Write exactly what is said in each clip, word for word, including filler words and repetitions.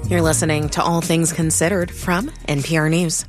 You're listening to All Things Considered from N P R News.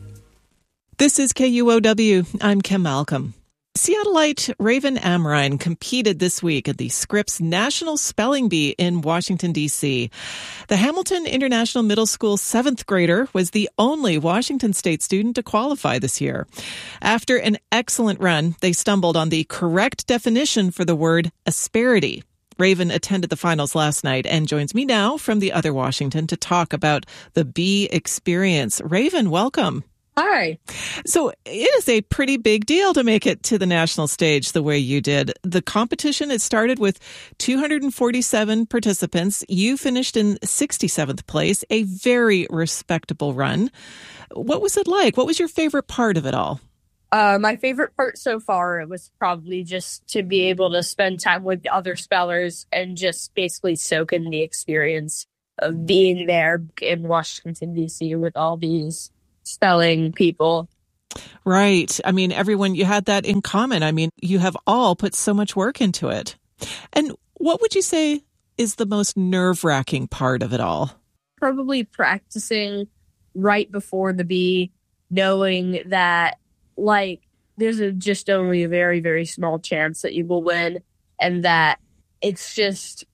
This is K U O W. I'm Kim Malcolm. Seattleite Raven Amrine competed this week at the Scripps National Spelling Bee in Washington, D C. The Hamilton International Middle School seventh grader was the only Washington State student to qualify this year. After an excellent run, they stumbled on the correct definition for the word asperity. Raven attended the finals last night and joins me now from the other Washington to talk about the bee experience. Raven, welcome. Hi. So it is a pretty big deal to make it to the national stage the way you did. The competition, it started with two hundred forty-seven participants. You finished in sixty-seventh place, a very respectable run. What was it like? What was your favorite part of it all? Uh, my favorite part so far was probably just to be able to spend time with other spellers and just basically soak in the experience of being there in Washington, D C with all these spelling people. Right. I mean, everyone, you had that in common. I mean, you have all put so much work into it. And what would you say is the most nerve-wracking part of it all? Probably practicing right before the bee, knowing that, like, there's a, just only a very, very small chance that you will win, and that it's just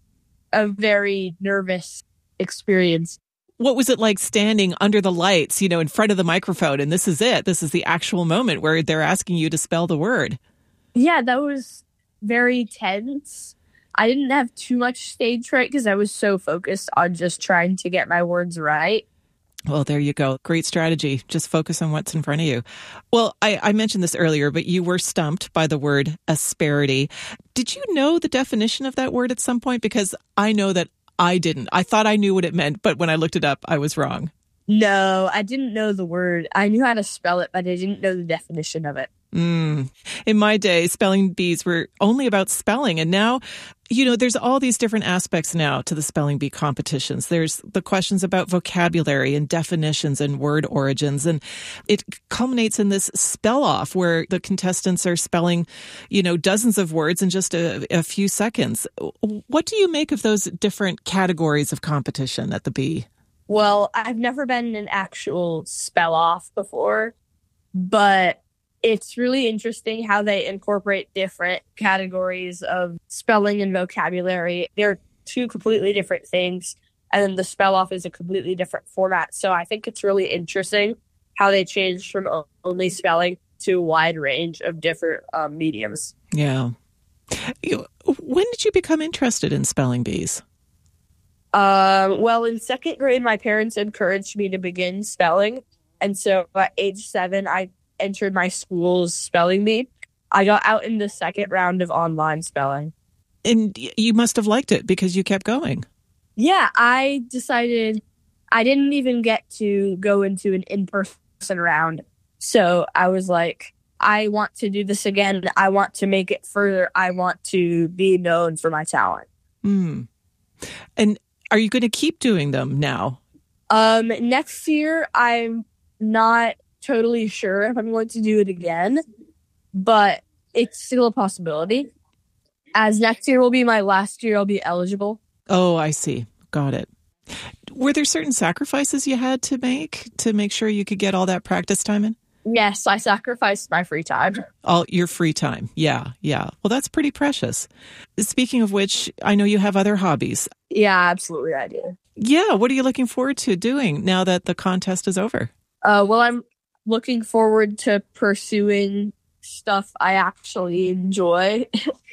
a very nervous experience. What was it like standing under the lights, you know, in front of the microphone? And this is it. This is the actual moment where they're asking you to spell the word. Yeah, that was very tense. I didn't have too much stage fright because I was so focused on just trying to get my words right. Well, there you go. Great strategy. Just focus on what's in front of you. Well, I, I mentioned this earlier, but you were stumped by the word asperity. Did you know the definition of that word at some point? Because I know that I didn't. I thought I knew what it meant, but when I looked it up, I was wrong. No, I didn't know the word. I knew how to spell it, but I didn't know the definition of it. Mm. In my day, spelling bees were only about spelling. And now, you know, there's all these different aspects now to the spelling bee competitions. There's the questions about vocabulary and definitions and word origins. And it culminates in this spell off where the contestants are spelling, you know, dozens of words in just a, a few seconds. What do you make of those different categories of competition at the bee? Well, I've never been in an actual spell off before, but it's really interesting how they incorporate different categories of spelling and vocabulary. They're two completely different things, and then the spell off is a completely different format. So I think it's really interesting how they changed from only spelling to a wide range of different um, mediums. Yeah. You, when did you become interested in spelling bees? Um, well, in second grade, my parents encouraged me to begin spelling. And so at age seven, I entered my school's spelling bee. I got out in the second round of online spelling. And you must have liked it because you kept going. Yeah, I decided I didn't even get to go into an in-person round. So I was like, I want to do this again. I want to make it further. I want to be known for my talent. Mm. And are you going to keep doing them now? Um, next year, I'm not totally sure if I'm going to do it again, but it's still a possibility. As next year will be my last year, I'll be eligible. Oh, I see. Got it. Were there certain sacrifices you had to make to make sure you could get all that practice time in? Yes, I sacrificed my free time. All your free time. Yeah, yeah. Well, that's pretty precious. Speaking of which, I know you have other hobbies. Yeah, absolutely, I do. Yeah, what are you looking forward to doing now that the contest is over? Uh, well, I'm looking forward to pursuing stuff I actually enjoy.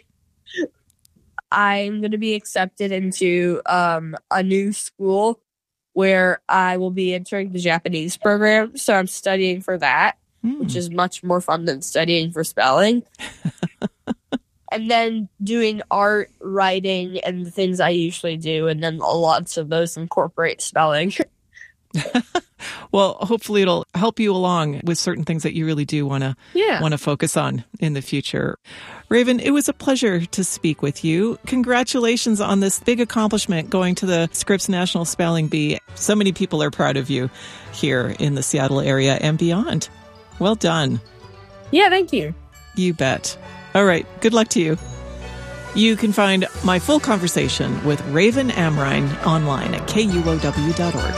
I'm going to be accepted into um, a new school where I will be entering the Japanese program. So I'm studying for that, mm. which is much more fun than studying for spelling. And then doing art, writing, and the things I usually do. And then lots of those incorporate spelling. Well, hopefully it'll help you along with certain things that you really do want to yeah. want to focus on in the future. Raven, it was a pleasure to speak with you. Congratulations on this big accomplishment going to the Scripps National Spelling Bee. So many people are proud of you here in the Seattle area and beyond. Well done. Yeah, thank you. You bet. All right. Good luck to you. You can find my full conversation with Raven Amrine online at K U O W dot org.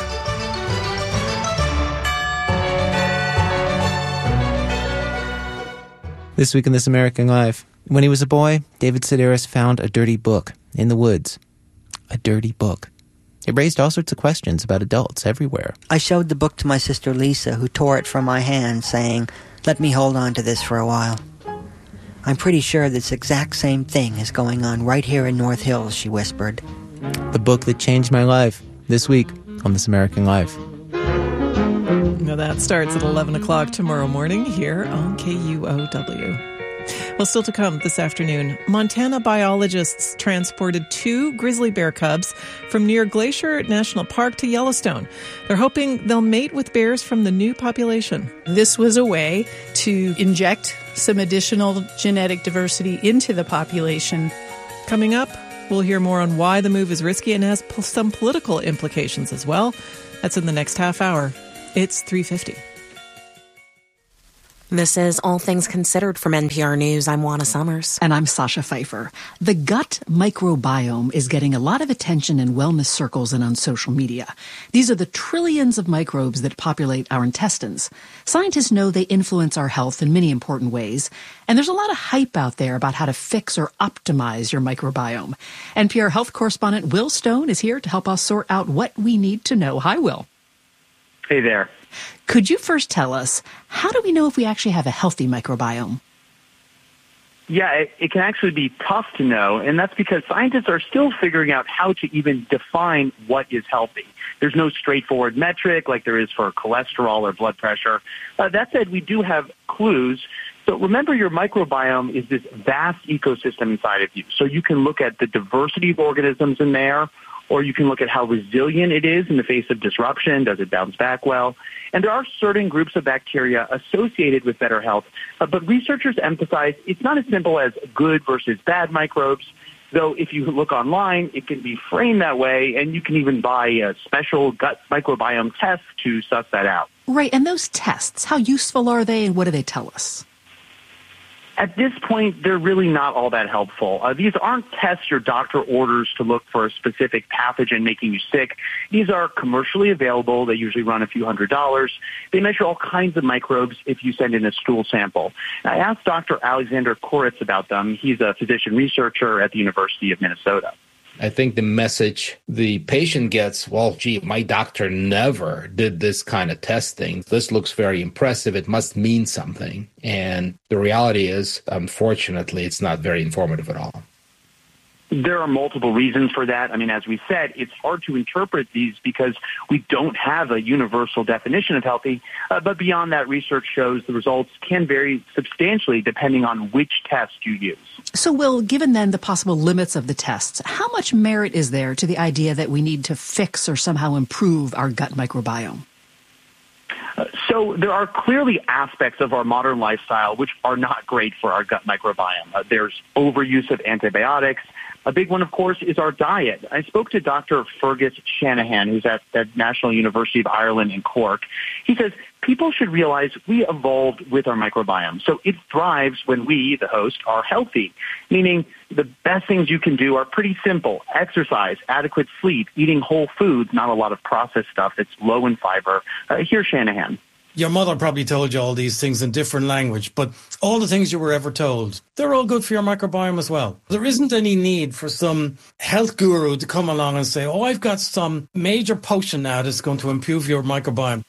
This week in This American Life. When he was a boy, David Sedaris found a dirty book in the woods. A dirty book. It raised all sorts of questions about adults everywhere. I showed the book to my sister Lisa, who tore it from my hand, saying, "Let me hold on to this for a while." "I'm pretty sure this exact same thing is going on right here in North Hills," she whispered. The book that changed my life. This week on This American Life. Now that starts at eleven o'clock tomorrow morning here on K U O W. Well, still to come this afternoon, Montana biologists transported two grizzly bear cubs from near Glacier National Park to Yellowstone. They're hoping they'll mate with bears from the new population. This was a way to inject some additional genetic diversity into the population. Coming up, we'll hear more on why the move is risky and has p- some political implications as well. That's in the next half hour. It's three fifty. This is All Things Considered from N P R News. I'm Juana Summers. And I'm Sasha Pfeiffer. The gut microbiome is getting a lot of attention in wellness circles and on social media. These are the trillions of microbes that populate our intestines. Scientists know they influence our health in many important ways. And there's a lot of hype out there about how to fix or optimize your microbiome. N P R health correspondent Will Stone is here to help us sort out what we need to know. Hi, Will. Hey there. Could you first tell us, how do we know if we actually have a healthy microbiome? Yeah, it, it can actually be tough to know, and that's because scientists are still figuring out how to even define what is healthy. There's no straightforward metric like there is for cholesterol or blood pressure. Uh, that said, we do have clues. So remember, your microbiome is this vast ecosystem inside of you. So you can look at the diversity of organisms in there, or you can look at how resilient it is in the face of disruption. Does it bounce back well? And there are certain groups of bacteria associated with better health, uh, but researchers emphasize it's not as simple as good versus bad microbes, though if you look online, it can be framed that way, and you can even buy a special gut microbiome test to suss that out. Right, and those tests, how useful are they, and what do they tell us? At this point, they're really not all that helpful. Uh, these aren't tests your doctor orders to look for a specific pathogen making you sick. These are commercially available. They usually run a few hundred dollars. They measure all kinds of microbes if you send in a stool sample. I asked Doctor Alexander Koritz about them. He's a physician researcher at the University of Minnesota. I think the message the patient gets, well, gee, my doctor never did this kind of testing. This looks very impressive. It must mean something. And the reality is, unfortunately, it's not very informative at all. There are multiple reasons for that. I mean, as we said, it's hard to interpret these because we don't have a universal definition of healthy. Uh, but beyond that, research shows the results can vary substantially depending on which test you use. So, Will, given then the possible limits of the tests, how much merit is there to the idea that we need to fix or somehow improve our gut microbiome? Uh, so there are clearly aspects of our modern lifestyle which are not great for our gut microbiome. Uh, there's overuse of antibiotics. A big one, of course, is our diet. I spoke to Doctor Fergus Shanahan, who's at the National University of Ireland in Cork. He says people should realize we evolved with our microbiome. So it thrives when we, the host, are healthy, meaning the best things you can do are pretty simple. Exercise, adequate sleep, eating whole foods, not a lot of processed stuff that's low in fiber. Uh, here's Shanahan. Your mother probably told you all these things in different language, but all the things you were ever told, they're all good for your microbiome as well. There isn't any need for some health guru to come along and say, oh, I've got some major potion now that's going to improve your microbiome.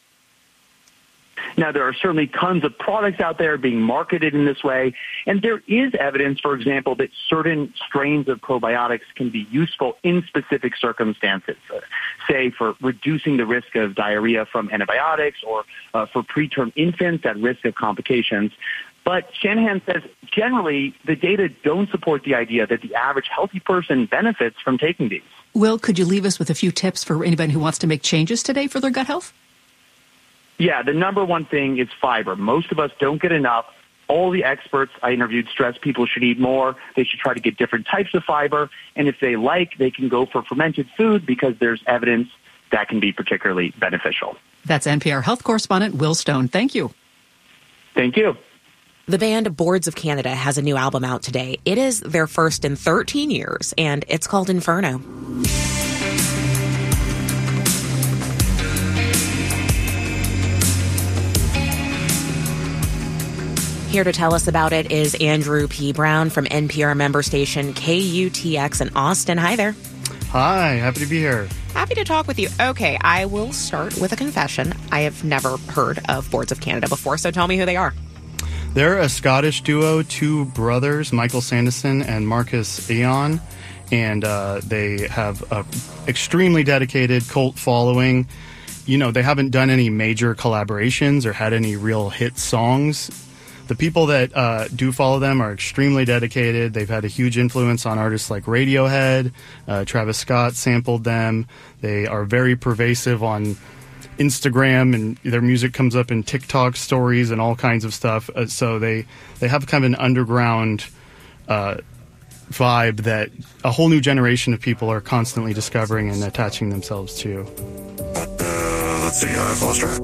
Now, there are certainly tons of products out there being marketed in this way, and there is evidence, for example, that certain strains of probiotics can be useful in specific circumstances, uh, say for reducing the risk of diarrhea from antibiotics or uh, for preterm infants at risk of complications. But Shanahan says generally the data don't support the idea that the average healthy person benefits from taking these. Will, could you leave us with a few tips for anybody who wants to make changes today for their gut health? Yeah, the number one thing is fiber. Most of us don't get enough. All the experts I interviewed stress people should eat more. They should try to get different types of fiber. And if they like, they can go for fermented food because there's evidence that can be particularly beneficial. That's N P R health correspondent Will Stone. Thank you. Thank you. The band Boards of Canada has a new album out today. It is their first in thirteen years, and it's called Inferno. Here to tell us about it is Andrew P. Brown from N P R member station K U T X in Austin. Hi there. Hi, happy to be here. Happy to talk with you. Okay, I will start with a confession. I have never heard of Boards of Canada before, so tell me who they are. They're a Scottish duo, two brothers, Michael Sanderson and Marcus Eon, and uh, they have an extremely dedicated cult following. You know, they haven't done any major collaborations or had any real hit songs. The people that uh, do follow them are extremely dedicated. They've had a huge influence on artists like Radiohead. Uh, Travis Scott sampled them. They are very pervasive on Instagram, and their music comes up in TikTok stories and all kinds of stuff. Uh, so they, they have kind of an underground uh, vibe that a whole new generation of people are constantly discovering and attaching themselves to. Uh, let's see, uh, Foster.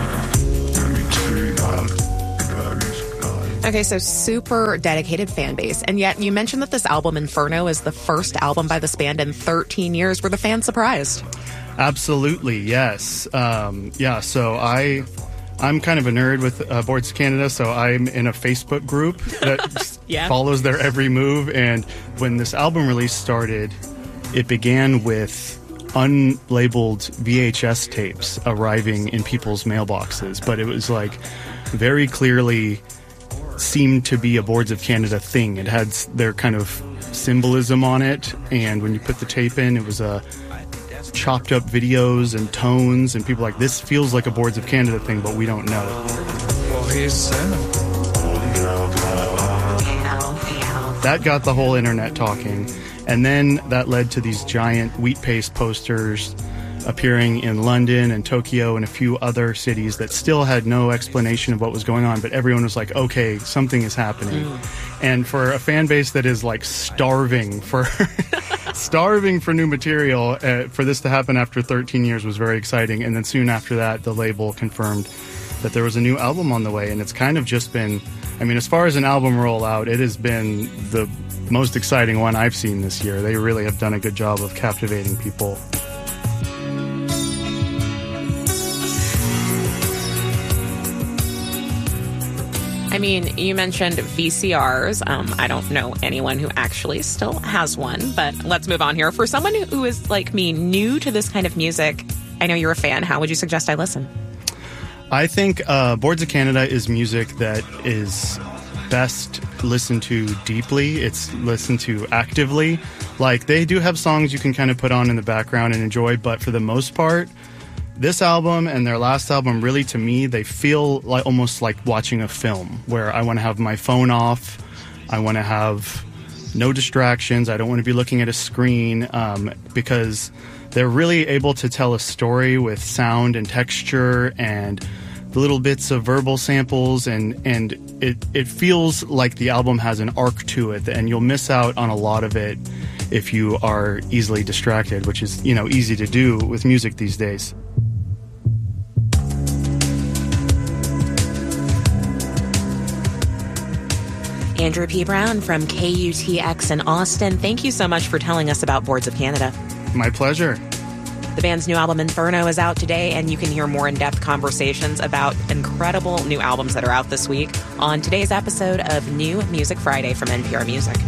Okay, so super dedicated fan base. And yet you mentioned that this album, Inferno, is the first album by this band in thirteen years. Were the fans surprised? Absolutely, yes. Um, yeah, so I, I'm kind of a nerd with uh, Boards of Canada, so I'm in a Facebook group that yeah. follows their every move. And when this album release started, it began with unlabeled V H S tapes arriving in people's mailboxes. But it was like very clearly seemed to be a Boards of Canada thing. It had their kind of symbolism on it, and when you put the tape in, it was a chopped up videos and tones, and people were like, this feels like a Boards of Canada thing, but we don't know. Well, he's that got the whole internet talking, and then that led to these giant wheat paste posters appearing in London and Tokyo and a few other cities that still had no explanation of what was going on, but everyone was like, okay, something is happening. Mm. And for a fan base that is like starving for starving for new material, uh, for this to happen after thirteen years was very exciting. And then soon after that, the label confirmed that there was a new album on the way, and it's kind of just been, I mean, as far as an album rollout, it has been the most exciting one I've seen this year. They really have done a good job of captivating people. I mean, you mentioned V C Rs. Um, I don't know anyone who actually still has one, but let's move on here. For someone who is, like me, new to this kind of music, I know you're a fan. How would you suggest I listen? I think uh, Boards of Canada is music that is best listened to deeply. It's listened to actively. Like, they do have songs you can kind of put on in the background and enjoy, but for the most part, this album and their last album, really, to me, they feel like almost like watching a film where I want to have my phone off. I want to have no distractions. I don't want to be looking at a screen, um, because they're really able to tell a story with sound and texture and little bits of verbal samples, and, and it, it feels like the album has an arc to it, and you'll miss out on a lot of it if you are easily distracted, which is, you know, easy to do with music these days. Andrew P. Brown from K U T X in Austin, thank you so much for telling us about Boards of Canada. My pleasure. The band's new album, Inferno, is out today, and you can hear more in-depth conversations about incredible new albums that are out this week on today's episode of New Music Friday from N P R Music.